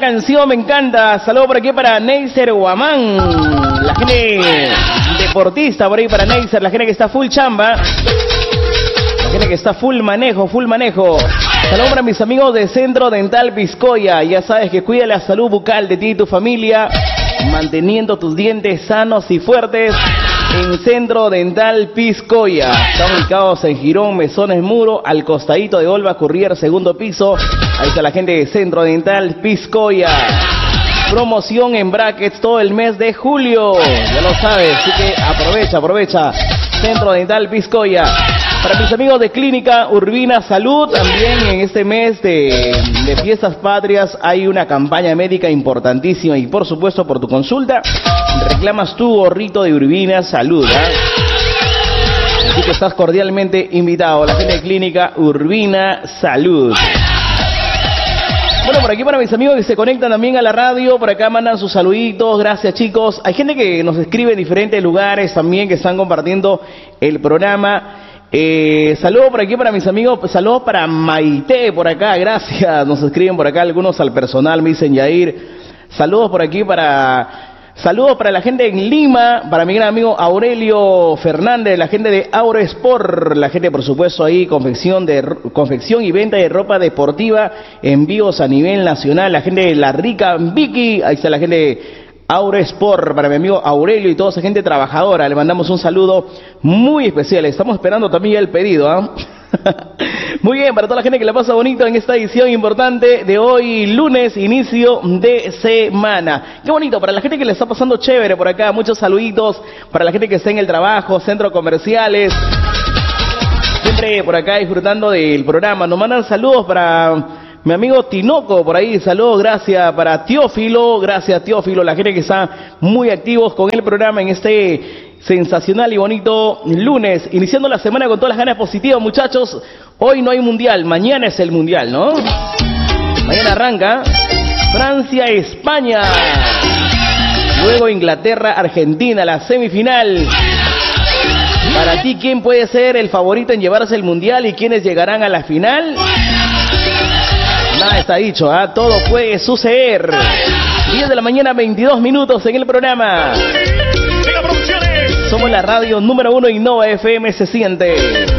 canción, me encanta. Saludos por aquí para Neisser Guamán, la gente deportista por ahí para Neisser, la gente que está full chamba, la gente que está full manejo. Saludos para mis amigos de Centro Dental Piscoya. Ya sabes que cuida la salud bucal de ti y tu familia, manteniendo tus dientes sanos y fuertes. En Centro Dental Piscoya. Están ubicados en Girón, Mesones Muro, al costadito de Olva Currier, segundo piso. Ahí está la gente de Centro Dental Piscoya. Promoción en brackets todo el mes de julio. Ya lo sabes, así que aprovecha. Centro Dental Piscoya. Para mis amigos de Clínica Urbina Salud, también en este mes de Fiestas Patrias hay una campaña médica importantísima y por supuesto por tu consulta reclamas tu gorrito de Urbina Salud, ¿eh? Así que estás cordialmente invitado, la gente de Clínica Urbina Salud. Bueno, por aquí para mis amigos que se conectan también a la radio, por acá mandan sus saluditos, gracias chicos. Hay gente que nos escribe en diferentes lugares también que están compartiendo el programa. Saludos por aquí para mis amigos, saludos para Maite por acá, gracias. Nos escriben por acá algunos al personal, me dicen Yair. Saludos por aquí saludos para la gente en Lima, para mi gran amigo Aurelio Fernández, la gente de Auresport, la gente por supuesto ahí, confección y venta de ropa deportiva, envíos a nivel nacional, la gente de La Rica Vicky, ahí está la gente de Auresport, para mi amigo Aurelio y toda esa gente trabajadora, le mandamos un saludo muy especial, estamos esperando también ya el pedido, ¿ah? Muy bien, para toda la gente que la pasa bonito en esta edición importante de hoy, lunes, inicio de semana. Qué bonito, para la gente que le está pasando chévere por acá, muchos saluditos para la gente que está en el trabajo, centros comerciales, siempre por acá disfrutando del programa. Nos mandan saludos para mi amigo Tinoco, por ahí, saludos, gracias para Teófilo, la gente que está muy activos con el programa en este sensacional y bonito lunes, iniciando la semana con todas las ganas positivas, muchachos. Hoy no hay mundial, mañana es el mundial, ¿no? Mañana arranca Francia, España, luego Inglaterra, Argentina, la semifinal. Para ti, ¿quién puede ser el favorito en llevarse el mundial y quiénes llegarán a la final? Nada está dicho, ¿ah? Todo puede suceder. 10 de la mañana, 22 minutos en el programa. Somos la radio número 1 Innova FM, se siente.